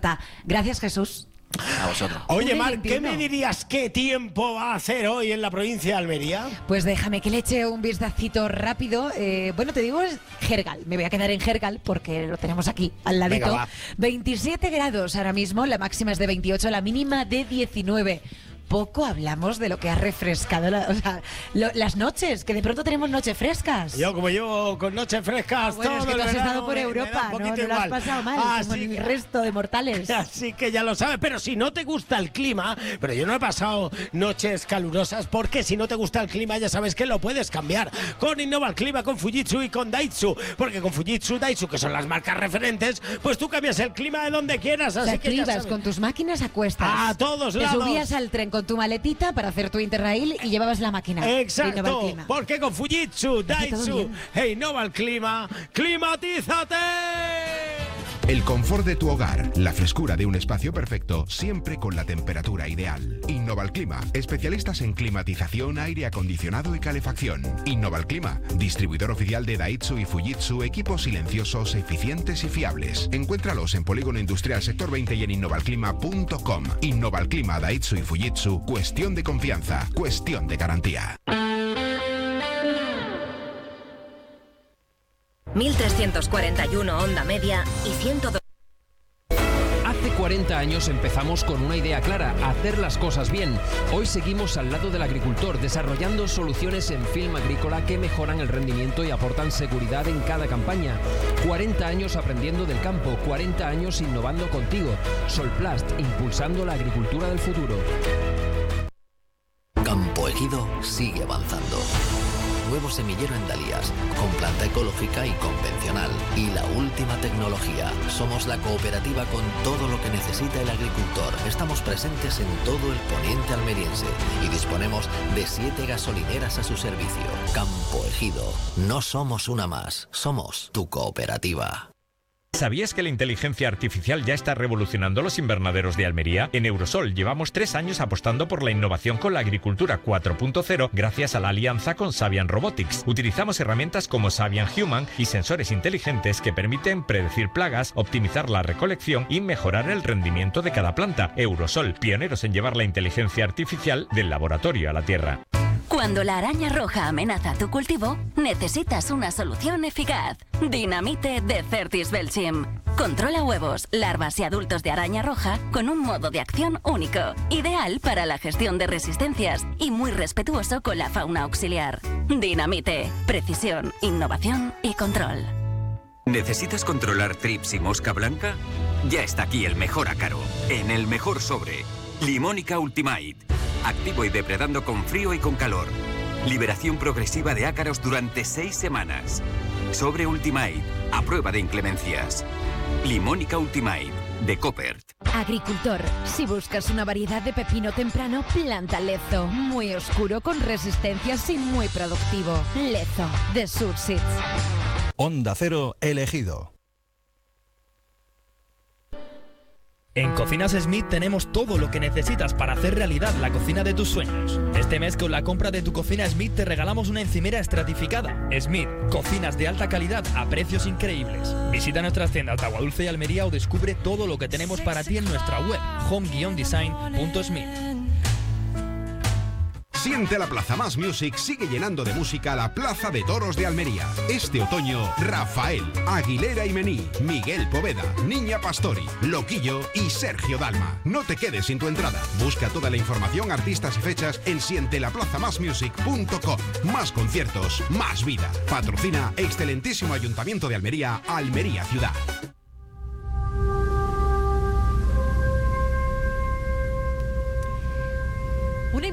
Marta. Gracias, Jesús. A vosotros. Oye, Mar, 21. ¿qué me dirías qué tiempo va a hacer hoy en la provincia de Almería? Pues déjame que le eche un vistacito rápido. Bueno, te digo es Gergal. Me voy a quedar en Gergal porque lo tenemos aquí al ladito. Venga, va. 27 grados ahora mismo, la máxima es de 28, la mínima de 19. Poco hablamos de lo que ha refrescado las noches, que de pronto tenemos noches frescas. Yo, como llevo con noches frescas Bueno, todo es que el tú has verano, estado por me da Europa, un poquito no lo has igual. pasado mal, como Así el resto de mortales. Así que ya lo sabes, pero si no te gusta el clima, pero yo no he pasado noches calurosas, porque si no te gusta el clima ya sabes que lo puedes cambiar con Innova el Clima, con Fujitsu y con Daitsu, porque con Fujitsu, Daitsu, que son las marcas referentes, pues tú cambias el clima de donde quieras, así O sea, que tú ya ibas sabes. con tus máquinas a cuestas. A todos Te lados. subías al tren con tu maletita para hacer tu Interrail y llevabas la máquina. de Innova el Exacto, Clima. porque con Fujitsu, Hace todo Daitsu bien. e Innova el Clima, ¡climatízate! El confort de tu hogar, la frescura de un espacio perfecto, siempre con la temperatura ideal. Innova el Clima, especialistas en climatización, aire acondicionado y calefacción. Innova el Clima, distribuidor oficial de Daitsu y Fujitsu, equipos silenciosos, eficientes y fiables. Encuéntralos en Polígono Industrial Sector 20 y en innovalclima.com. Innova el Clima, Daitsu y Fujitsu, cuestión de confianza, cuestión de garantía. 1341 onda media y 102. Hace 40 años empezamos con una idea clara, hacer las cosas bien. Hoy seguimos al lado del agricultor, desarrollando soluciones en film agrícola que mejoran el rendimiento y aportan seguridad en cada campaña. 40 años aprendiendo del campo, 40 años innovando contigo. Solplast, impulsando la agricultura del futuro. Campo Ejido sigue avanzando. Nuevo semillero en Dalías, con planta ecológica y convencional. Y la última tecnología. Somos la cooperativa con todo lo que necesita el agricultor. Estamos presentes en todo el poniente almeriense y disponemos de 7 gasolineras a su servicio. Campo Ejido. No somos una más, somos tu cooperativa. ¿Sabías que la inteligencia artificial ya está revolucionando los invernaderos de Almería? En Eurosol llevamos 3 años apostando por la innovación con la agricultura 4.0 gracias a la alianza con Savian Robotics. Utilizamos herramientas como Savian Human y sensores inteligentes que permiten predecir plagas, optimizar la recolección y mejorar el rendimiento de cada planta. Eurosol, pioneros en llevar la inteligencia artificial del laboratorio a la tierra. Cuando la araña roja amenaza tu cultivo, necesitas una solución eficaz. Dinamite de Certis Belchim. Controla huevos, larvas y adultos de araña roja con un modo de acción único, ideal para la gestión de resistencias y muy respetuoso con la fauna auxiliar. Dinamite, precisión, innovación y control. ¿Necesitas controlar trips y mosca blanca? Ya está aquí el mejor ácaro, en el mejor sobre. Limónica Ultimate. Activo y depredando con frío y con calor. Liberación progresiva de ácaros durante 6 semanas. Sobre Ultimate, a prueba de inclemencias. Limónica Ultimate, de Coppert. Agricultor, si buscas una variedad de pepino temprano, planta Lezo. Muy oscuro, con resistencias y muy productivo. Lezo, de Surseeds. Onda Cero elegido. En Cocinas Smith tenemos todo lo que necesitas para hacer realidad la cocina de tus sueños. Este mes con la compra de tu cocina Smith te regalamos una encimera estratificada. Smith, cocinas de alta calidad a precios increíbles. Visita nuestras tiendas de Aguadulce y Almería o descubre todo lo que tenemos para ti en nuestra web home-design.smith. Siente la Plaza Más Music sigue llenando de música la Plaza de Toros de Almería. Este otoño, Rafael, Aguilera y Mení, Miguel Poveda, Niña Pastori, Loquillo y Sergio Dalma. No te quedes sin tu entrada. Busca toda la información, artistas y fechas en sientelaplazamasmusic.com. Más conciertos, más vida. Patrocina excelentísimo Ayuntamiento de Almería, Almería Ciudad. Una y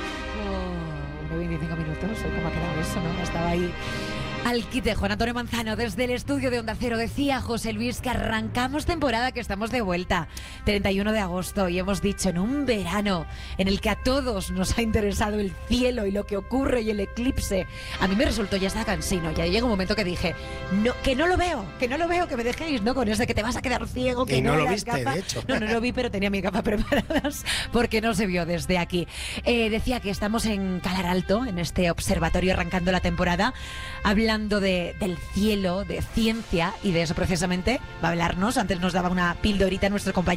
25 minutos, ¿cómo ha quedado eso, no? Estaba ahí al quite. Juan Antonio Manzano, desde el estudio de Onda Cero, decía José Luis que arrancamos temporada, que estamos de vuelta, 31 de agosto, y hemos dicho en un verano en el que a todos nos ha interesado el cielo y lo que ocurre y el eclipse. A mí me resultó ya hasta cansino, ya llega un momento que dije, no, que no lo veo, que me dejéis, ¿no? Con eso de que te vas a quedar ciego, que y no lo las viste, gafas. de hecho. No lo vi, pero tenía mis gafas preparadas porque no se vio desde aquí. Decía que estamos en Calar Alto, en este observatorio arrancando la temporada, hablando del cielo, de ciencia, y de eso precisamente va a hablarnos. Antes nos daba una pildorita nuestro compañero